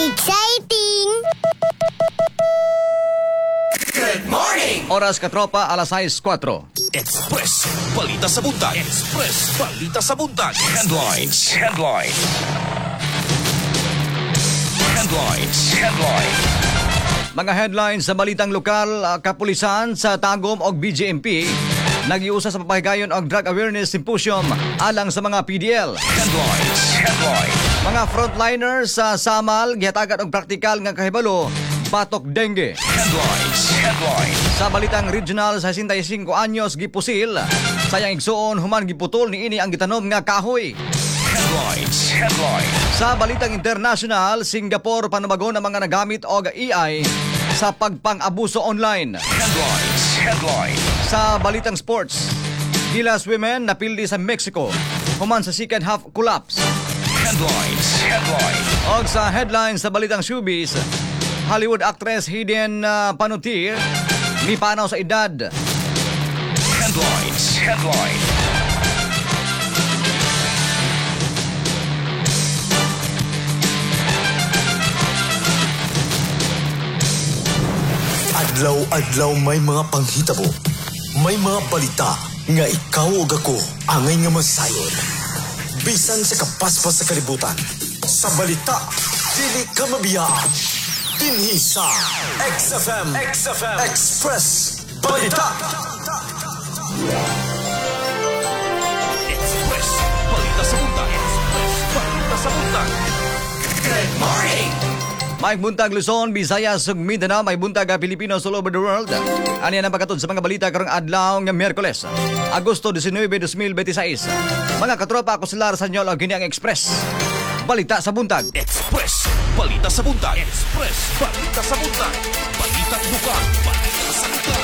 Exciting! Good morning! Oras katropa, alas 6:04. Express, balita sa buntag. Express, balita sa buntag. Headlines. Mga headlines sa balitang lokal, kapulisan sa Tagum o BJMP nagiusa sa papahigayon og drug awareness symposium alang sa mga PDL. Headlines. Mga frontliners sa Samal gihatagan og praktikal nga kahibalo batok dengue. Headlines. Sa balitang regional sa 65 anyos gipusil, sayang igsuon human giputol ni ini ang gitanom nga kahoy. Headlines. Sa balitang international, Singapore panubagon ang mga nagamit og AI sa pagpang-abuso online. Headlines. Sa balitang sports, Gilas Women napildi sa Mexico human sa second half collapse. Headlines. Og sa headlines sa balitang showbiz, Hollywood actress Hayden Panettiere mipanaw sa edad. Headlines. Adlaw-adlaw may mga panghitabo. May mga balita nga ikaw ug ako angay nga masayon. Bisan sa kapaspas sa kalibutan. Sa balita, dili ka mabiyaan. Dinhi sa XFM Express Balita. Express, balita sa buntag. Good morning! May buntag Luzon, Visayas ug Mindanao, may buntag Pilipinos all over the world. Ani ang pagkatod sa mga balita karong adlaw nga Miyerkules, Agosto 19, 2026. Mga katropa, ako sila sa inyo og kini ang Express Balita sa buntag. Express, balita sa buntag. Express, balita sa buntag. Balitang buka, balita sa buntag.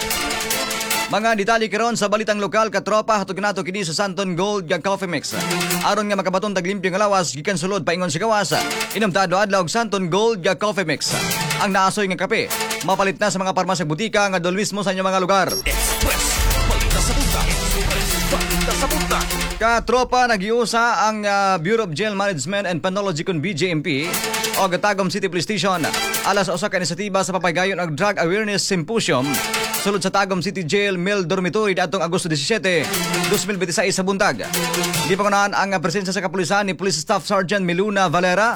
Mga detalye karon sa balitang lokal, katropa, hatog nato kini sa Santon Gold nga Coffee Mix. Aron nga makabaton tag limpyo nga lawas gikan sulod paingon sa gawas. Inom ta adlaw og Santon Gold nga Coffee Mix. Ang naasoy nga kape mapalit na sa mga parmasya butika nga dol mismo sa inyong mga lugar. Express, balita sa buntag. Express, balita sa buntag. Katropa, nagiusa ang Bureau of Jail Management and Penology kon BJMP o Tagum City Police Station alas usa ka inisatiba sa papahigayon og Drug Awareness Symposium sulod sa Tagum City Jail Male Dormitory datong Agosto 17, 2026 sa buntag. Di pa kunahan ang presensya sa kapulisan ni Police Staff Sergeant Miluna Valera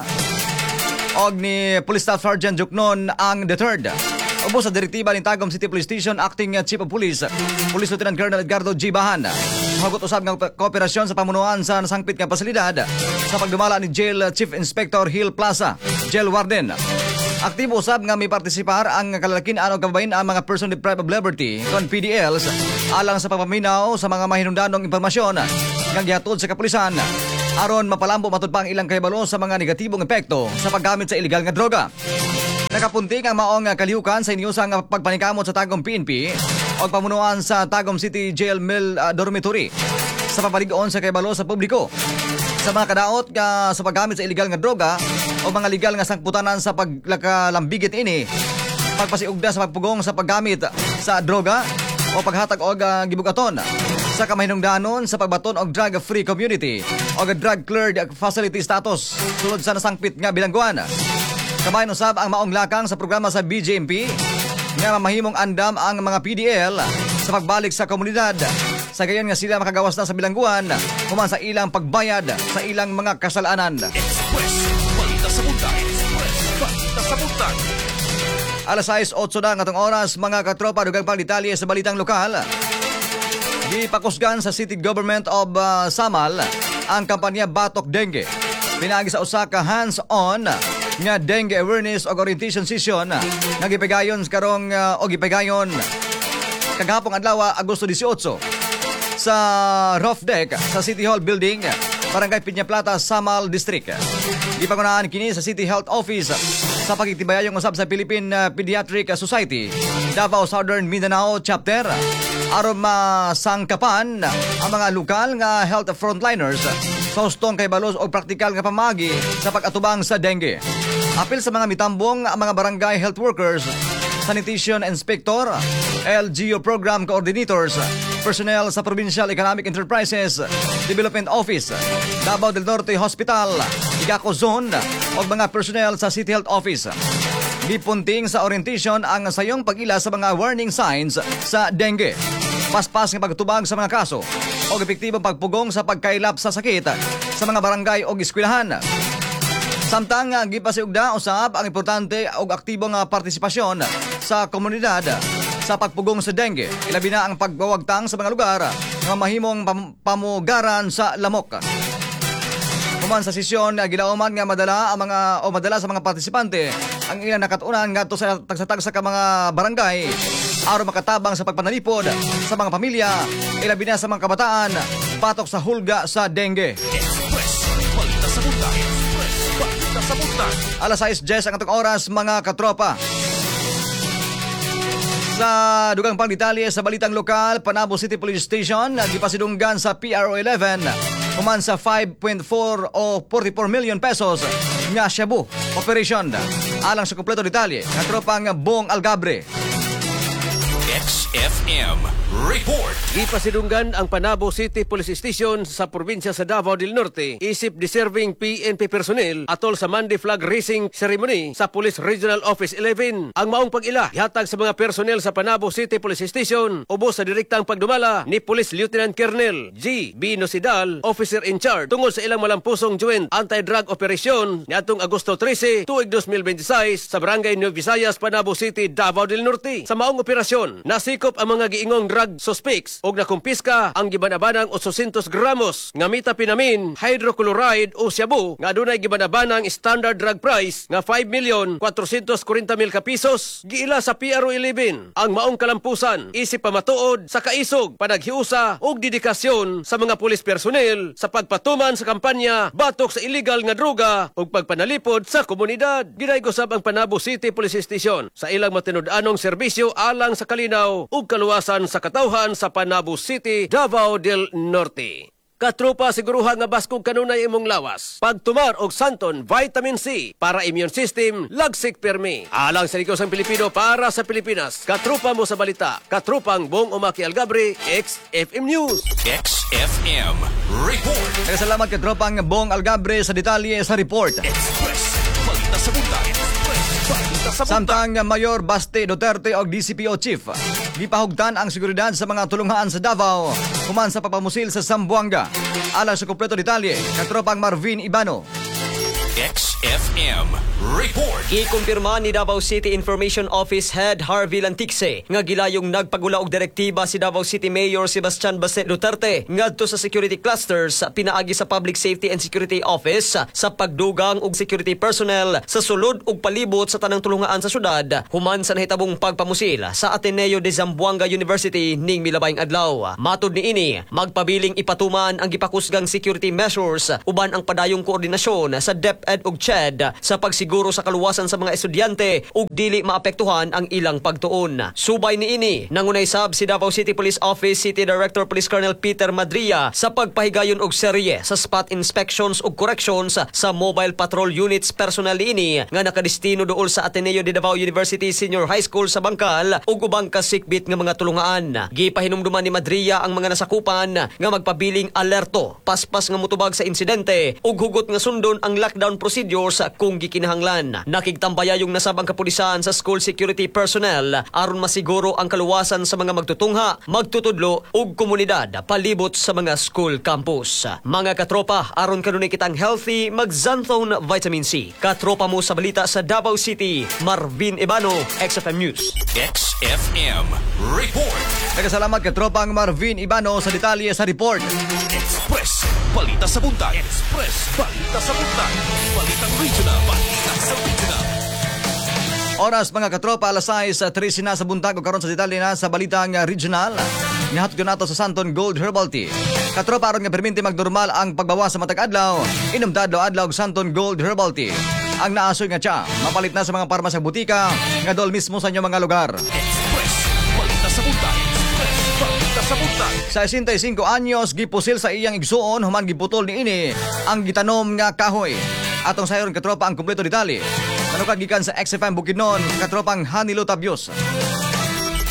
og ni Police Staff Sergeant Juknon ang III. Ubos sa direktiba ni Tagum City Police Station, Acting Chief of Police, Police Lieutenant Colonel Edgardo G. Bahan. Magot usab ng kooperasyon sa pamunuan sa nasangpit nga pasilidad sa pagdumala ni Jail Chief Inspector Hill Plaza, Jail Warden. Aktibo usab nga may partisipar ang kalalakin ano kababain ang mga person deprived of liberty kon PDLs alang sa pagpaminaw sa mga mahinungdanong impormasyon nga gihatod sa kapulisan aron mapalambo matud pa ang ilang kahibalo sa mga negatibong epekto sa paggamit sa ilegal nga droga. Nakapuntik ang maong kalihukan sa iniusang pagpanikamot sa Tagum PNP o pamunuan sa Tagum City Jail Male Dormitory sa papaligoon sa kahibalo sa publiko sa mga kadaot nga sa paggamit sa ilegal nga droga o mga legal nga sangputanan sa paglakalambigit ini, pagpasiugda sa pagpugong sa paggamit sa droga o paghatag og gibugaton sa kamahinungdanon sa pagbaton og drug-free community o drug-cleared facility status sulod sa nasangpit nga bilangguan. Kabayan usab ang maong lakang sa programa sa BJMP nga mamahimong andam ang mga PDL sa pagbalik sa komunidad. Sa gayon nga sila makagawas na sa bilangguan human sa ilang pagbayad sa ilang mga kasalanan. Express, balita sa buntag. Express, balita sa buntag. Alas 6:08 na ngatong oras, mga katropa, dugang pang detalye sa balitang lokal. Gipakusgan sa City Government of Samal ang kampanya Batok Dengue. Pinagi sa usa ka hands-on nga dengue awareness o orientation session nga gipigayon karong gipigayon kagahapon adlaw Agosto 18 sa roof deck sa City Hall Building, Barangay Piña Plata, Samal District. Gipangunahan kini sa City Health Office sa pagtitibayayong usab sa Philippine Pediatric Society, Davao Southern Mindanao Chapter, aron masangkapan ang mga lokal nga health frontliners sa hustong kay balos o praktikal nga pamagi sa pag-atubang sa dengue. Apil sa mga mitambong ang mga barangay health workers, sanitation inspector, LGU program coordinators, personnel sa Provincial Economic Enterprises Development Office, Davao del Norte Hospital, Igaco Zone o mga personnel sa City Health Office. Gipunting sa orientation ang sayong pag-ila sa mga warning signs sa dengue, paspas ng pagtubag sa mga kaso o epektibong pagpugong sa pagkailap sa sakit sa mga barangay o eskwelahan. Samtang gipasiugda usab ang importante og aktibong partisipasyon sa komunidad sa pagpugong sa dengue, ilabi na ang pagbawagtang sa mga lugar nga mahimong pamugaran sa lamok. Human sa sesyon, gilauman nga madala sa mga partisipante ang ilang nakatunan ngadto sa tagsatagsa ka mga barangay aron makatabang sa pagpanalipod sa mga pamilya, ilabi na sa mga kabataan patok sa hulga sa dengue. Express, balita sa buntag. Express, balita sa buntag. Alas 6:10 ang atong oras, mga katropa. Sa dugang pang detalye sa balitang lokal, Panabo City Police Station gipasidunggan sa PRO 11 human sa 5.4 o 44 million pesos nga shabu operation. Alang sa kompleto detalye, katropang Bong Algabre. XFM Report. Gipasidunggan ang Panabo City Police Station sa probinsya sa Davao del Norte isip deserving PNP personnel atol sa Monday Flag Raising Ceremony sa Police Regional Office 11. Ang maong pag-ila hatag sa mga personnel sa Panabo City Police Station ubos sa direktang pagdumala ni Police Lieutenant Colonel G. B. Nosidal, Officer in Charge, tungod sa ilang malampusong joint anti-drug operation niadtong Agosto 13, tuig 2026 sa Barangay New Visayas, Panabo City, Davao del Norte. Sa maong operasyon, nasikop ang mga giingong drug suspects og nakumpiska ang gibanabanang 800 gramos nga methamphetamine, hydrochloride o shabu nga adunay gibanabanang standard drug price nga 5,440,000 ka pesos. Giila sa PRO 11 ang maong kalampusan isip pamatuod sa kaisog, panaghiusa ug dedikasyon sa mga pulis personnel sa pagpatuman sa kampanya batok sa illegal nga droga ug pagpanalipod sa komunidad. Ginaygosab ang Panabo City Police Station sa ilang matinud-anong serbisyo alang sa kalinaw ug kaluwasan sa katawhan sa Panabo City, Davao del Norte. Katropa, siguruha nga baskog kanunay imong lawas. Pagtumar og Santon Vitamin C para immune system, lagsik permi. Alang sa Negosong Pilipino para sa Pilipinas. Katropa mo sa balita. Katropang Bong Umaki Algabre, XFM News. XFM Report. Salamat katropang Bong Algabre sa detalye sa report. Express, balita sa buntag. Express, balita sa buntag. Samtang Mayor Baste Duterte o DCPO Chief gipahugtan ang seguridad sa mga tulunghaan sa Davao human sa papamusil sa Zamboanga. Alang sa kompleto detalye, katropang Marvin Ibano. XFM Report. Ikumpirma ni Davao City Information Office Head Harvey Lanticse nga gilayong nagpagula og direktiba si Davao City Mayor Sebastian Baste Duterte ngadto sa security clusters pinaagi sa Public Safety and Security Office sa pagdugang og security personnel sa sulod ug palibot sa tanang tulungaan sa syudad human sa nahitabong pagpamusil sa Ateneo de Zamboanga University ning milabayng adlaw. Matud niini, magpabiling ipatuman ang gipakusgang security measures uban ang padayong koordinasyon sa DepEd ug CHED sa pagsiguro sa kaluwasan sa mga estudyante ug dili maapektuhan ang ilang pagtuon. Subay niini, nangunay sab si Davao City Police Office City Director Police Colonel Peter Madria sa pagpahigayon og serye sa spot inspections ug corrections sa mobile patrol units personnel niini nga nakadestino duol sa Ateneo de Davao University Senior High School sa Bangkal ug ubang kasikbit nga mga tulungaan. Gipahinumduman ni Madria ang mga nasakupan nga magpabiling alerto, paspas nga mutubag sa insidente ug hugot nga sundon ang lockdown procedures kung gikinahanglan. Nakigtambayayong nasabang kapulisan sa school security personnel aron masiguro ang kaluwasan sa mga magtutungha, magtutudlo ug komunidad palibot sa mga school campus. Mga katropa, aron kanunay kitang healthy, mag-Xanthone Vitamin C. Katropa mo sa balita sa Davao City, Marvin Ibano, XFM News. XFM Report. Nagkasalamat katropang Marvin Ibano sa detalye sa report. Express, balita sa buntag. Express, balita sa buntag. Balitang regional, balita sa regional. Oras mga katropa, alas 6:13 na sa buntag o karon sa detalye na sa balitang regional. Nihatod ko nato sa Santon Gold Herbal Tea. Katropa, aron nga perminti magnormal ang pagbawas sa matag adlaw, inom adlaw og Santon Gold Herbal Tea. Ang naasoy nga siya, mapalit na sa mga parmasang butika nga dol mismo sa inyong mga lugar. Express, balita sa buntag. Express, balita sa buntag. Sa 65 anyos, gipusil sa iyang igsuon human giputol niini ang gitanom nga kahoy. Atong sayon katropa ang kumpleto detalye. Manukad gikan sa XFM Bukidnon, katropang Hanilo Tabios.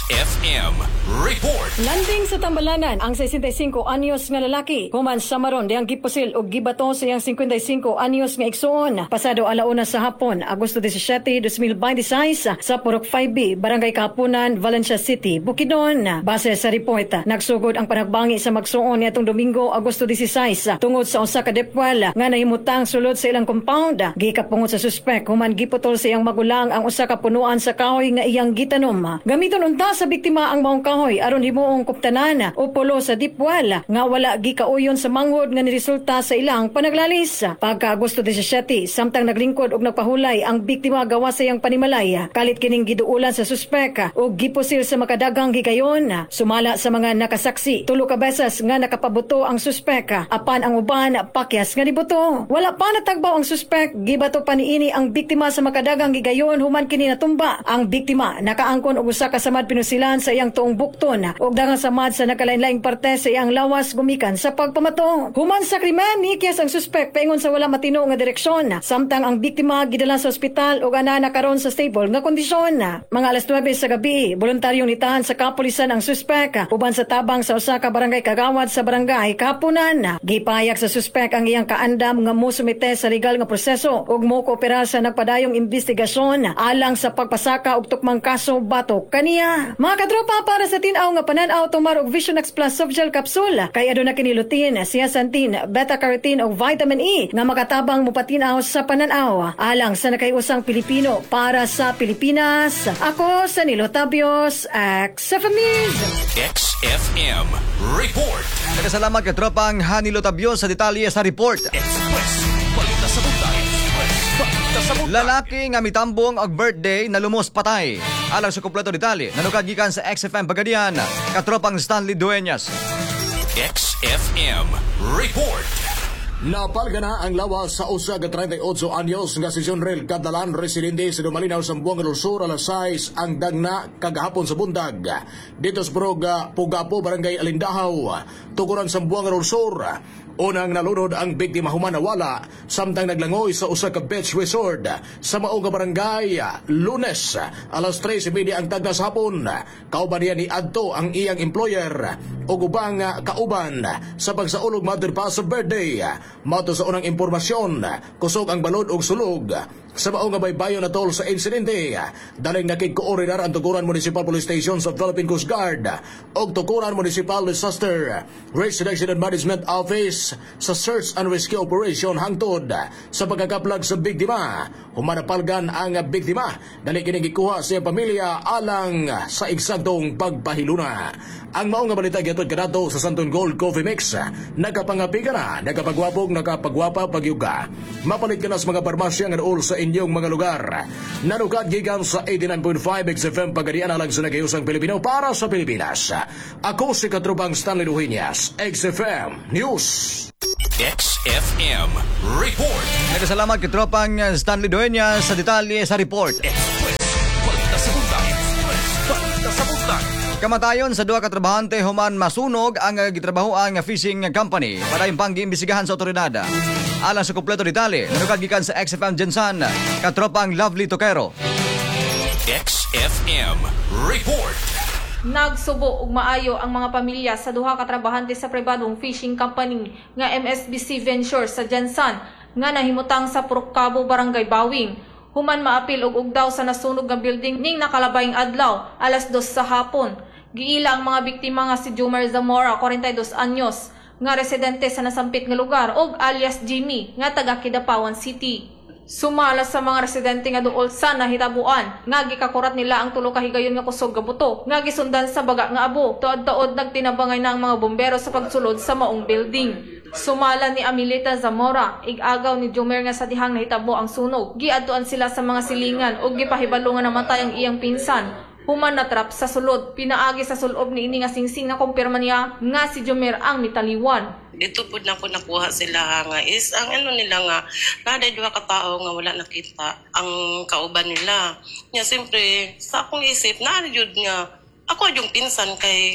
XFM Report. Landing sa Tambalanan ang 65 anyos nga lalaki human sa maron diyang gipusil og gibato sa iyang 55 anyos nga igsuon pasado alauna sa hapon Agosto 17, 2026 sa Purok 5B, Barangay Kahapunan, Valencia City, Bukidnon. Base sa report, nagsugod ang panagbangi sa magsuon niadtong Domingo, Agosto 16 tungod sa usa ka depwal nga nahimutang sulod sa ilang compound. Gikapungot sa suspek human giputol sa iyang magulang ang usa ka punuan sa kahoy nga iyang gitanom. Gamiton unta sa biktima ang maong kahoy aron himuong kuptanan o pulo sa dipwal nga wala gikauyon sa manghod nga niresulta sa ilang panaglalis. Pagka Agosto 17, samtang naglingkod og nagpahulay ang biktima gawa sa iyang panimalay, kalit kining giduulan sa suspek og gipusil sa makadagang gigayon. Sumala sa mga nakasaksi, 3 ka beses nga nakapabuto ang suspek, apan ang uban pakyas nga nibuto. Wala pa natagbaw ang suspek, gibato pa niini ang biktima sa makadagang gigayon human kini natumba. Ang biktima nakaangkon og usa ka samad pinusilan sa iyang tuong bukton ug daghang samad sa nakalain-laing parte sa iyang lawas gumikan sa pagpamato. Human sa krimen, nikyas ang suspek paingon sa wala matino nga direksyon, samtang ang biktima gidala sa ospital ug ana nakaron sa stable nga kondisyon. Mga alas 9 sa gabi, voluntaryong nitahan sa kapulisan ang suspek uban sa tabang sa usa ka barangay kagawad sa barangay Kahapunan. Gipahayag sa suspek ang iyang kaandam nga musumite sa legal nga proseso ug mo-kooperar sa nagpadayong investigasyon alang sa pagpasaka og tukmang kaso batok kaniya. Mga katropa, para sa tinaw nga panan-aw tumar og Vision X Plus Softgel Capsule kay aduna kini lutein, zeaxanthin, beta-carotene ug vitamin E nga makatabang mupatinaw sa panan-aw alang sa nakayusang Pilipino para sa Pilipinas. Ako sa Nilo Tabios, XFM News. XFM Report. Nagkasalamat katropang Hanilo Tabios sa detalye sa report. Express. Balita sa Bunda. Express. Balita sa Bunda. Lalaki nga mitambong og birthday na lumos patay. Alang sa kumpleto detalye, nanukad gikan sa XFM Pagadian, katropang Stanley Dueñas. XFM Report. Napalga na ang lawas sa usa ka 38 anyos nga si Jonrel Cadalan, residente sa Dumalinaw, Sambuanga del Sur, alas 6 ang dagna kagahapon sa bundag. Dito sa Pugapo, Barangay Alindahaw, tukuran Sambuanga del Sur. Unang nalunod ang biktima human nawala samtang naglangoy sa usa ka beach resort sa maong nga barangay Lunes alas 3:30 ang tagna sa hapon. Kauban niya ni adto ang iyang employer o ubang kauban sa pagsaulog mother pa sa birthday. Mato sa unang impormasyon, kusog ang balod og sulog sa maong nga baybayon na tol sa insidente. Daling nakigkoordinar ang Tukuran Municipal Police Station sa Philippine Coast Guard o Tukuran Municipal Disaster Risk Reduction and Management Office sa search and rescue operation hangtod sa pagkakaplag sa biktima. Humanapalgan ang biktima dali kining gikuha sa iyang pamilya alang sa eksaktong pagpahiluna. Ang maong nga balita gihatod kanato sa Santon Gold Coffee Mix. Nagapangapi ka na, nagapagwapog, nakapagwapa pagyuga. Mapalit ka na sa mga parmasya nga dool sa inyong mga lugar. Nanukad gikan sa 89.5 XFM Pagadian alang sa nagayusang Pilipino para sa Pilipinas. Ako si Katrubang Stanley Dueñas, XFM News. XFM Report. Nagkasalamat katropang Stanley Dueñas sa detalye sa report. Express. Balita sa Bunda. Express. Balita sa Bunda. Kamatayon sa duha ka trabahante human masunog ang gitrabahoan nga fishing company. Padayon pang giimbestigahan sa otoridad. Alang sa kumpleto detalye, nanukad gikan sa XFM Jensan, katropang Lovely Toquero. XFM Report. Nagsubo ug maayo ang mga pamilya sa duha ka trabahante sa pribadong fishing company nga MSBC Ventures sa Jansan nga nahimutang sa Purok-Cabo, Barangay Bawing. Human maapil og ugdaw sa nasunog nga building ning nakalabayng adlaw alas 2 sa hapon. Giila ang mga biktima nga si Jumer Zamora, 42 anyos, nga residente sa nasampit nga lugar ug alias Jimmy nga taga Kidapawan City. Sumala sa mga residente nga duol sa nahitabuan nga gikakurat nila ang tulo ka higayon nga kusog nga buto nga gisundan sa baga nga abo. Tuod-tuod nagtinabangay na ang mga bombero sa pagsulod sa maong building. Sumala ni Amilita Zamora, ig-agaw ni Jumer nga sa dihang nahitabo ang sunog. Giadtuan sila sa mga silingan ug gipahibalo nga namatay ang iyang pinsan. Human natrap sa sulod, pinaagi sa sulob ni ini nga singsing na kumpirma niya nga si Jumer ang mitaliwan. Dito po na ko nakuha sila nga is ang ano nila nga naday duha ka tao nga wala nakita ang kauban nila. Nya siyempre sa akong isip na jud nga ako yung pinsan kay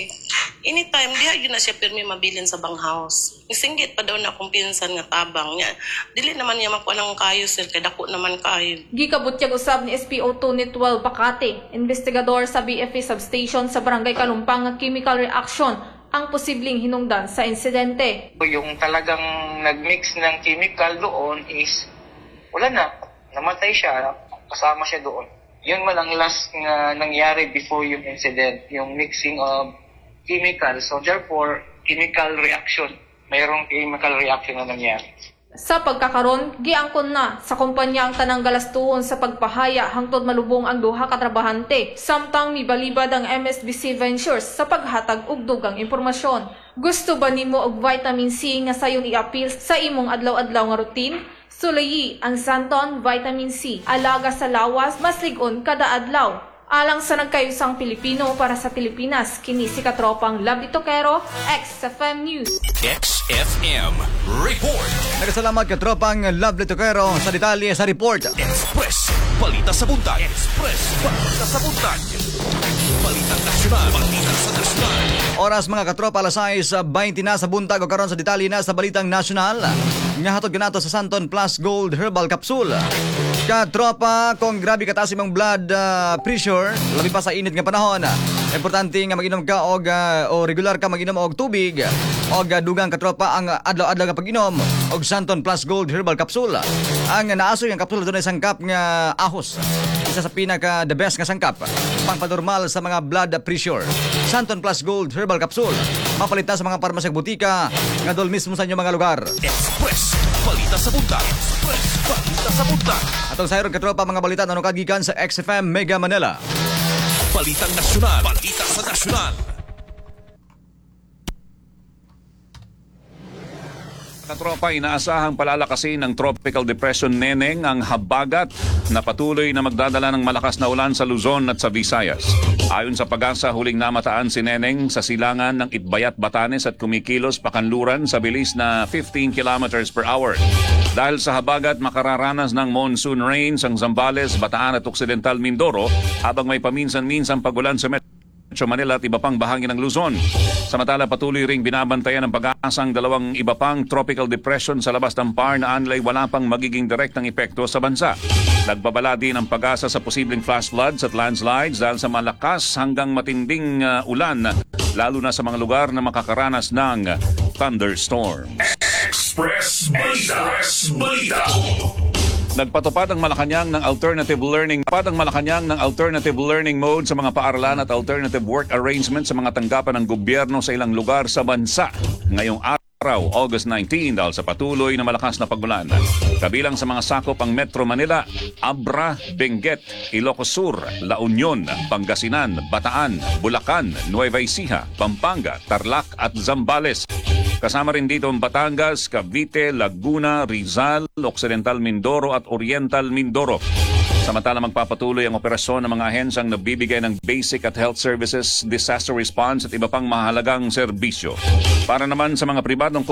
anytime diha yun na siya pirmi mabilin sa banghouse. Singgit pa daw na akong pinsan nga tabang niya. Dili naman niya makuha ng kayo sir, kay dako naman kayo. Gikabutyag usab ni SPO2 ni 12 Bakate, investigador sa BFE substation sa Barangay Kalumpang nga chemical reaction ang posibleng hinungdan sa insidente. Yung talagang nag-mix ng chemical doon is wala na, namatay siya, kasama siya doon. Yun man ang last nga nangyari before yung incident, yung mixing of chemical. So therefore, chemical reaction. Mayroong chemical reaction na nangyari. Sa pagkakaron, giangkon na sa kumpanya ang tanang galastuhon sa pagpahaya hangtod malubong ang duha ka trabahante. Samtang mibalibad ang MSBC Ventures sa paghatag og dugang impormasyon. Gusto ba nimo og vitamin C nga sayon i-appeal sa imong adlaw-adlaw nga routine? Sulayi ang Santon Vitamin C. Alaga sa lawas, mas lig-on kada adlaw. Alang sa nagkayusang Pilipino para sa Pilipinas, kini si katropang Love Dito Kero, XFM News. XFM Report. Nagkasalamat katropang Love Litokero sa detalye sa report. Express Balita sa Buntag. Express Balita sa Buntag. Balita Nasyonal. Balita sa Nasyonal. Oras mga katropa, alas 6:20 na sa buntag o karon sa detalye na sa Balitang Nasyonal. Nga hatod ganato sa Santon Plus Gold Herbal Capsule. Katropa, kung grabe kataas imong blood pressure, labi pa sa init nga panahon. Importante nga mag-inom ka o regular ka mag-inom og tubig og dugang katropa ang adlaw-adlaw nga pag-inom og Santon Plus Gold Herbal Capsule. Ang naasoy ang kapsula doon ay sangkap nga ahos. Isa sa pinaka the best nga sangkap pangpanormal sa mga blood pressure. Santon Plus Gold Herbal Capsule. Mapalit na sa mga parmasya ug butika nga dol mismo sa inyong mga lugar. Express Balita sa Buntag. Express Balita sa Buntag. Atong sayron katropa mga balita na kagikan sa XFM Mega Manila. Balitang Nasyonal. Balita sa Nasyonal. Katropa, inaasahang palalakasin ng Tropical Depression Neneng ang habagat na patuloy na magdadala ng malakas na ulan sa Luzon at sa Visayas. Ayon sa Pag-asa, huling namataan si Neneng sa silangan ng Itbayat, Batanes at kumikilos pakanluran sa bilis na 15 kilometers per hour. Dahil sa habagat, makararanas ng monsoon rains ang Zambales, Bataan at Occidental Mindoro habang may paminsan-minsang pagulan sa Metro Manila at iba pang bahagi ng Luzon. Samantala, patuloy ring binabantayan ng Pag-asang dalawang iba pang tropical depression sa labas ng PAR na anlay wala pang magiging direktang epekto sa bansa. Nagbabala din ang Pag-asa sa posibleng flash floods at landslides dahil sa malakas hanggang matinding ulan, lalo na sa mga lugar na makakaranas ng thunderstorms. Express Balita. Express Balita. Nagpatupad ang Malacanang ng alternative learning mode sa mga paaralan at alternative work arrangement sa mga tanggapan ng gobyerno sa ilang lugar sa bansa ngayong araw, August 19, dahil sa patuloy na malakas na pagulan. Kabilang sa mga sakop ang Metro Manila, Abra, Benguet, Ilocos Sur, La Union, Pangasinan, Bataan, Bulacan, Nueva Ecija, Pampanga, Tarlac at Zambales. Kasama rin dito ang Batangas, Cavite, Laguna, Rizal, Occidental Mindoro at Oriental Mindoro. Samantala, magpapatuloy ang operasyon ng mga ahensyang nagbibigay ng basic at health services, disaster response at iba pang mahalagang serbisyo. Para naman sa mga pribadong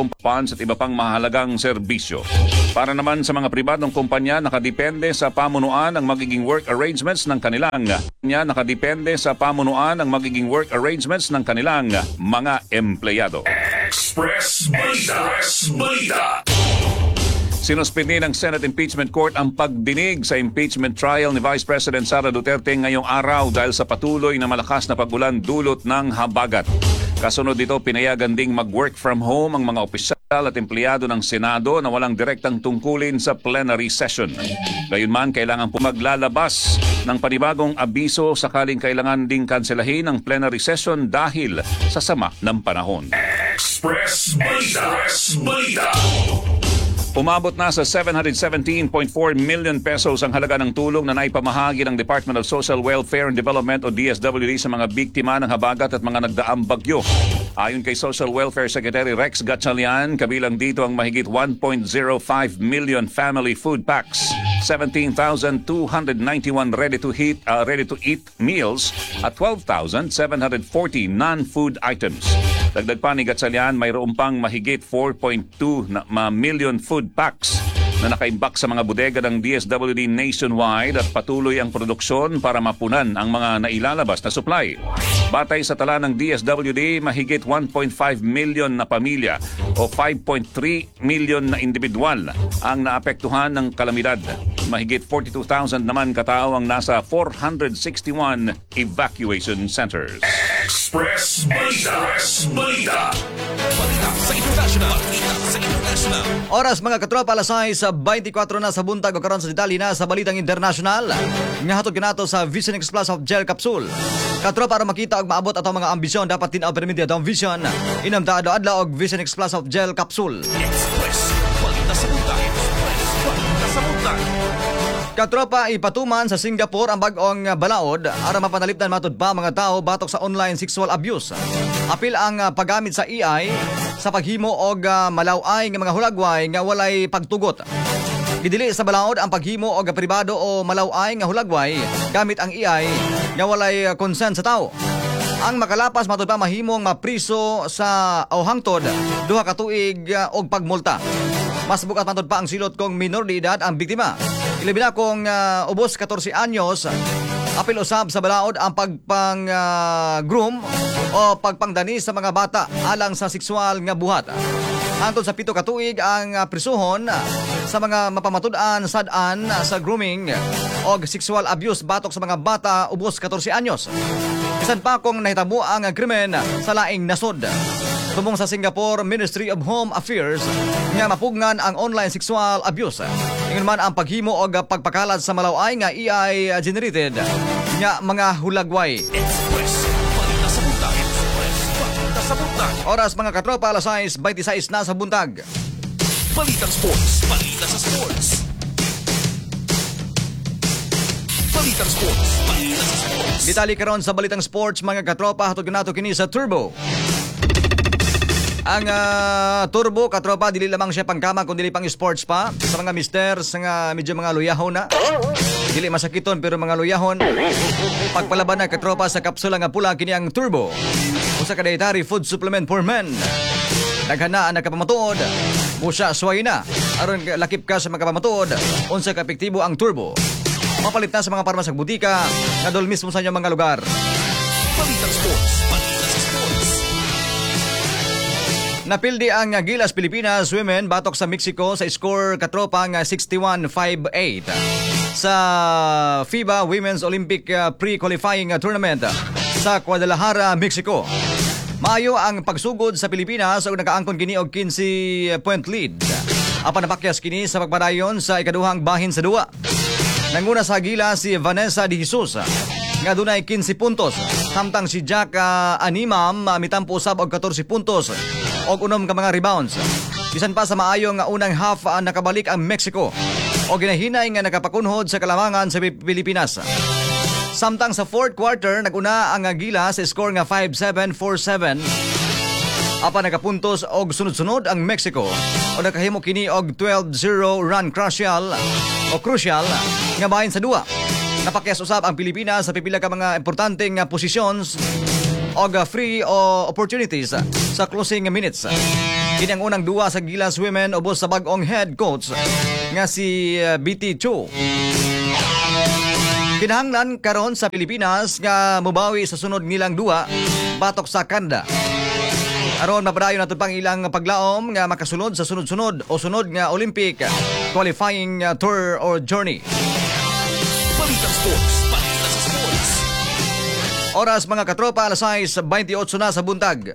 kumpanya, nakadepende sa pamunuan ang magiging work arrangements ng kanilang mga empleyado. Express Balita. Sinuspindi ng Senate Impeachment Court ang pagdinig sa impeachment trial ni Vice President Sara Duterte ngayong araw dahil sa patuloy na malakas na pagulan dulot ng habagat. Kasunod dito, pinayagan ding mag-work from home ang mga opisyal at empleyado ng Senado na walang direktang tungkulin sa plenary session. Gayunman, kailangan maglalabas ng panibagong abiso sakaling kailangan ding kanselahin ang plenary session dahil sa sama ng panahon. Express Balita. Umabot na sa 717.4 million pesos ang halaga ng tulong na naipamahagi ng Department of Social Welfare and Development o DSWD sa mga biktima ng habagat at mga nagdaang bagyo. Ayon kay Social Welfare Secretary Rex Gatchalian, kabilang dito ang mahigit 1.05 million family food packs, 17,291 ready-to-eat meals at 12,740 non-food items. Dagdag pa ni Gatchalian, mayroon pang mahigit 4.2 million food packs na nakaimbak sa mga bodega ng DSWD nationwide at patuloy ang produksyon para mapunan ang mga nailalabas na supply. Batay sa tala ng DSWD, mahigit 1.5 million na pamilya o 5.3 million na individual ang naapektuhan ng kalamidad. Mahigit 42,000 naman katao ang nasa 461 evacuation centers. Express Balita. Balita sa international. Oras mga katropa, alas 6:24 na sa buntag o karon sa detalye na sa balitang international. Nga hatod kanato sa Vision X Plus of Gel Capsule. Katropa, para makita og maabot ato mga ambisyon dapat tinaw permitid atong vision. Inamta adlaw og Vision X Plus of Gel Capsule. Express Balita sa buntag. Express Balita sa buntag. Katropa, ipatuman sa Singapore ang bag-ong balaod aron mapanalipdan matud pa mga tao batok sa online sexual abuse. Apil ang paggamit sa AI sa paghimo og malaway nga mga hulagway nga walay pagtugot. Gidili sa balaod ang paghimo og pribado o malaway nga hulagway gamit ang AI nga walay consent sa tao. Ang makalapas matud pa mahimong mapriso sa o hangtod 2 ka tuig og pagmulta. Mas bukat matud pa ang silot kung minor de edad ang biktima. Ilabi na kung ubos 14 anyos, apil usab sa balaod ang groom o pagpangdani sa mga bata alang sa sexual nga buhat. Hangtod sa 7 ka tuig ang prisuhon sa mga mapamatud-an sad-an sa grooming o sexual abuse batok sa mga bata ubos 14 anyos. Bisan pa kung nahitabo ang krimen sa laing nasod. Tumong sa Singapore Ministry of Home Affairs nga mapugnan ang online sexual abuse. Ingon man ang paghimo og pagpakalat sa malaway nga AI generated nga mga hulagway. Express Balita sa buntag. Express Balita sa buntag. Oras mga katropa, alas 6:26 na sa buntag. Balitang sports. Balita sa sports. Balitang sports. Balita sa sports. Detalye karon sa balitang sports mga katropa, hatod kanato kini sa Turbo. Ang Turbo, katropa, dili lamang siya pangkama kung dili pang sports pa. Sa mga misters nga medyo mga luyahon na. Dili masakiton pero mga luyahon. Pagpalaban na katropa sa kapsula nga pula kini ang Turbo. Usa ka dietary food supplement for men. Daghan na ang nakapamatuod. Busa suway na. Aron lakip ka sa mga pamatuod. Unsa ka epektibo ang Turbo. Mapalit na sa mga parmasag butika nga dol mismo sa inyong mga lugar. Balitang sports. Balita sa sports. Napildi ang Gilas Pilipinas Women batok sa Mexico sa score katropa nga 61-5-8 sa FIBA Women's Olympic Pre-Qualifying Tournament sa Guadalajara, Mexico. Maayo ang pagsugod sa Pilipinas ug nakaangkon kini og 15-point lead. Apan napakyas kini sa pagpadayon sa ikaduhang bahin sa duwa. Nanguna sa Gilas si Vanessa de Jesus nga dunay 15 puntos, samtang si Jack Animam mitampo usab og 14 puntos og unom ka mga rebounds. Bisan pa sa maayo nga unang half nakabalik ang Mexico o ginahinay nga nakapakunhod sa kalamangan sa Pilipinas. Samtang sa fourth quarter naguna ang Gilas sa score nga 5-7, 4-7. Apan nakapuntos og sunod-sunod ang Mexico o nakahimo kini og 12-0 run crucial nga bahin sa duwa. Napakyas usab ang Pilipinas sa pipila ka mga importanteng posisyon og free opportunities sa closing minutes. Kini ang unang duwa sa Gilas Women ubos sa bag-ong head coach nga si BT Chu. Kinahanglan karon sa Pilipinas nga mobawi sa sunod nilang duwa batok sa Canada. Aron mapadayon nato pang ilang paglaom nga makasulod sa sunod-sunod o sunod nga Olympic qualifying tour or journey. Balitang sports. Balita sa sports. Oras mga katropa, alas 6:28 na sa buntag.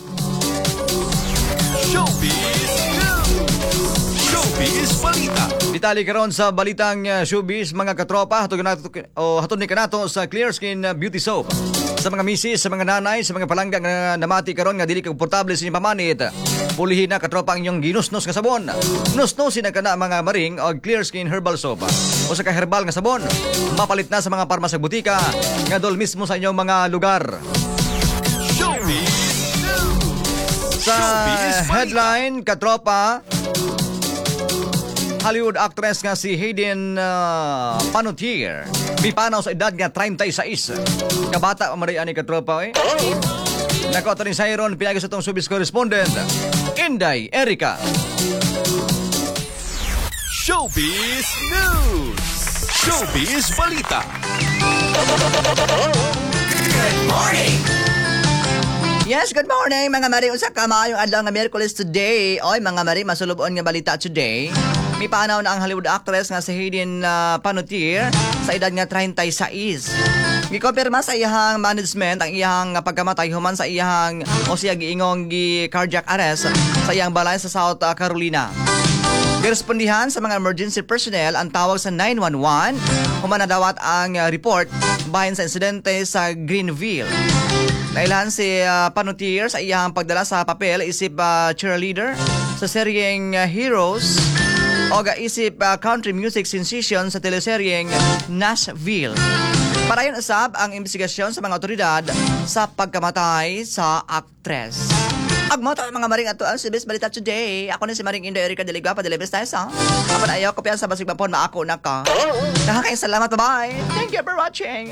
Showbiz News. Showbiz Balita. Detalye karon sa balitang showbiz mga katropa, hatod ni kanato sa Clear Skin Beauty Soap. Sa mga misis, sa mga nanay, sa mga palangga nga namati karon nga dili komportable sa inyong pamanit. Pulihin na katropa ang inyong ginusnos nga sabon. Nusnosin na kana mga maring og Clear Skin Herbal Soap. O sa ka-herbal nga sabon, mapalit na sa mga parmasag butika nga dol mismo sa inyong mga lugar. Showbiz News. Sa headline, katropa, Hollywood actress nga si Hayden Panettiere mipanaw sa edad nga 36. Kabata maray ani katropa eh. Nako to ni Sayron pinagi sa tong showbiz correspondent Inday Erica. Showbiz News! Showbiz Balita! Good morning! Yes, good morning mga mari. Usa ka maayong adlaw nga Miyerkules today. Oy mga mari, masulubon nga balita today. May paanaw na ang Hollywood actress nga si Hayden Panettiere sa edad nga 36. Gikompirma sa iyang management ang iyang pagkamatay human sa iyang o siya giingong cardiac arrest sa iyang balay sa South Carolina. Girespondihan sa mga emergency personnel ang tawag sa 911 human nadawat ang report bahin sa insidente sa Greenville. Nailan si Panettiere sa iyang pagdala sa papel isip cheerleader sa seryeng Heroes o isip country music sensation sa teleseryeng Nashville. Parayon usab ang investigasyon sa mga otoridad sa pagkamatay sa aktres. Agmo tayo mga maring ato ang Showbiz Balita today. Ako na si Maring Inday Erica Deligua pa delibes tayo sa. Apan ayaw ko piyan sa basig mapon maako na ka. Nakakain salamat, bye. Thank you for watching.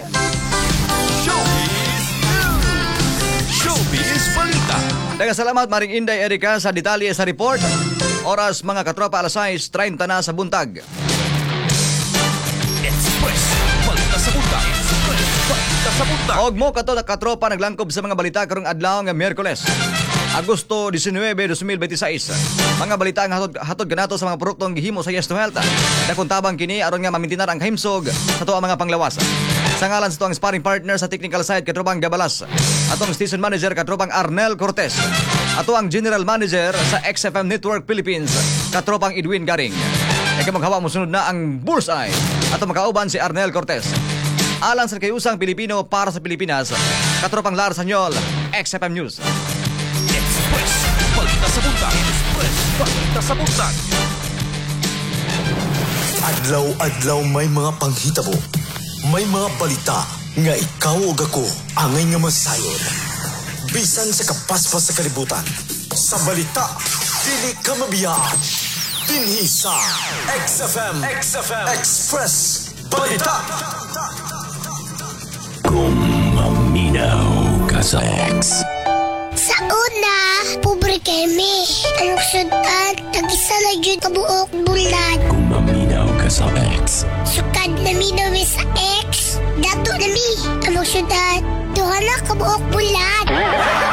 Showbiz Balita. Salamat Maring Inday Erica sa detalye sa report. Oras mga katropa, 6:30 na sa buntag. Express Balita sa buntag. Balita sa buntag. Og mo kato na katropa naglangkob sa mga balita karong adlaw nga Miyerkules, Agosto 19, 2026. Mga balita ang hatod kanato sa mga produktong gihimo sa Yes to Health. Dakong tabang kini aron nga mamintinar ang kahimsog sa tuwa mga panglawas. Sa ngalan sa tuwang sparring partner sa technical side katrobang Gabalas, atong station manager katrobang Arnel Cortez, ato ang general manager sa XFM Network Philippines katropang Edwin Garing. Ikaw maghawa mo sunod na ang Bullseye at makauban si Arnel Cortez. Alang sa kayusang Pilipino para sa Pilipinas, katropang Lar Sanyol, XFM News. Express Balita sa buntag. Express Balita sa buntag. Adlaw-adlaw may mga panghitabo. May mga balita nga ikaw ug ako angay nga masayon. Bisan sa kapaspas sa kalibutan. Sa balita, dili ka mabiyaan. Dinhi sa XFM Express Balita. Kung maminaw ka sa X. Sa una, pobre kami. Anong sudan, tag-isa na yun kabuok bulan. Kung maminaw ka sa X. Sukad na minawi sa X. Dato na mi. Anong sudan, duha na kabuok bulan.